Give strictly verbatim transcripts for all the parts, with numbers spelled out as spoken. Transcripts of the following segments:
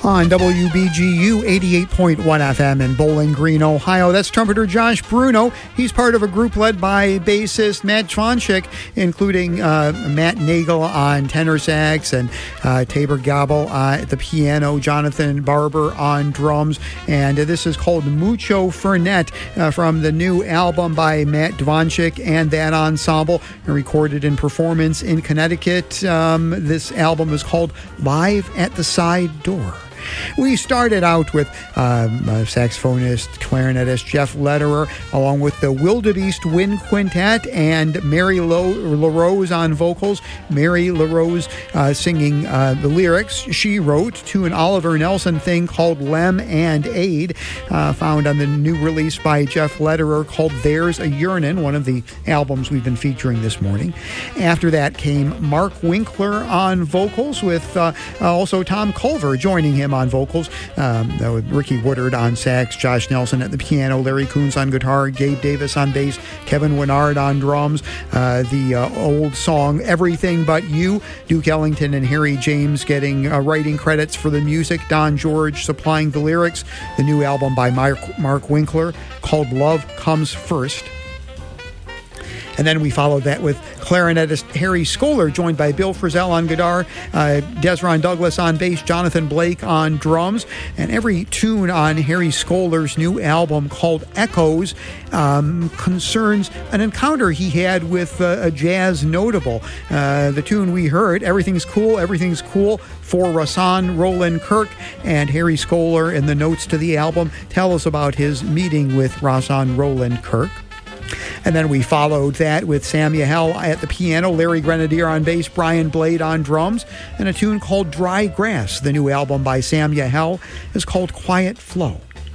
On W B G U eighty-eight point one F M in Bowling Green, Ohio. That's trumpeter Josh Bruno. He's part of a group led by bassist Matt Schwanchik, including uh, Matt Nagel on tenor sax and uh, Tabor Gabel uh, at the piano, Jonathan Barber on drums. And uh, this is called Mucho Fernet uh, from the new album by Matt Dvanchik and that ensemble, recorded in performance in Connecticut. Um, this album is called Live at the Side Door. We started out with um, uh, saxophonist, clarinetist Jeff Lederer, along with the Wildebeest Wind Quintet and Mary Lo- LaRose on vocals. Mary LaRose uh, singing uh, the lyrics she wrote to an Oliver Nelson thing called Lem and Aid, uh, found on the new release by Jeff Lederer called There's a Yearnin', one of the albums we've been featuring this morning. After that came Mark Winkler on vocals, with uh, also Tom Culver joining him on vocals, um, with Ricky Woodard on sax, Josh Nelson at the piano, Larry Coons on guitar, Gabe Davis on bass, Kevin Winard on drums. Uh, the uh, old song Everything But You, Duke Ellington and Harry James getting uh, writing credits for the music, Don George supplying the lyrics. The new album by Mark, Mark Winkler called Love Comes First. And then we followed that with clarinetist Harry Scholar, joined by Bill Frisell on guitar, uh, Desron Douglas on bass, Jonathan Blake on drums. And every tune on Harry Scholar's new album called Echoes um, concerns an encounter he had with uh, a jazz notable. Uh, the tune we heard, Everything's Cool, Everything's Cool, for Rahsaan Roland Kirk, and Harry Scholar in the notes to the album tell us about his meeting with Rahsaan Roland Kirk. And then we followed that with Sam Yahel at the piano, Larry Grenadier on bass, Brian Blade on drums, and a tune called Dry Grass. The new album by Sam Yahel is called Quiet Flow.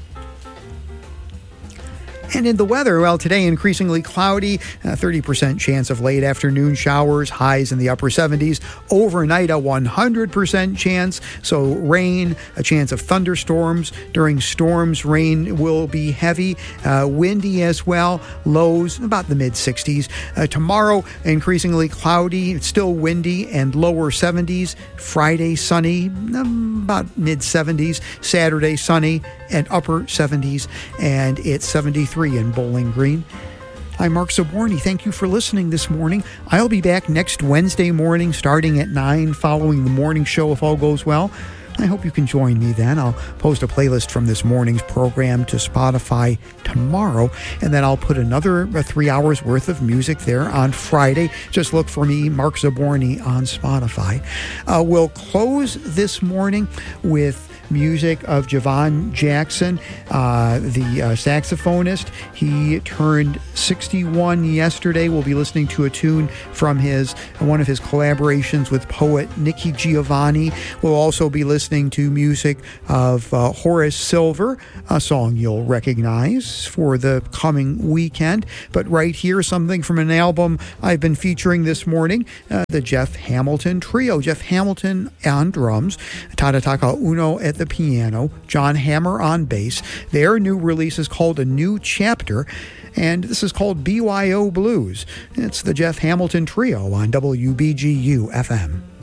And in the weather, well, today increasingly cloudy, a thirty percent chance of late afternoon showers, highs in the upper seventies. Overnight, a one hundred percent chance. So rain, a chance of thunderstorms. During storms, rain will be heavy, uh, windy as well. Lows about the mid sixties. Uh, tomorrow, increasingly cloudy, it's still windy and lower seventies. Friday, sunny, um, about mid seventies. Saturday, sunny and upper seventies. And it's seventy-three in Bowling Green. I'm Mark Zaborny. Thank you for listening this morning. I'll be back next Wednesday morning starting at nine, following the morning show if all goes well. I hope you can join me then. I'll post a playlist from this morning's program to Spotify tomorrow, and then I'll put another three hours worth of music there on Friday. Just look for me, Mark Zaborny, on Spotify. Uh, we'll close this morning with music of Javon Jackson, uh, the uh, saxophonist. He turned sixty-one yesterday. We'll be listening to a tune from his one of his collaborations with poet Nikki Giovanni. We'll also be listening to music of uh, Horace Silver, a song you'll recognize for the coming weekend. But right here, something from an album I've been featuring this morning, uh, the Jeff Hamilton Trio. Jeff Hamilton on drums, Tadetaka Uno at the piano, John Hammer on bass. Their new release is called A New Chapter, and this is called B Y O Blues. It's the Jeff Hamilton Trio on W B G U F M.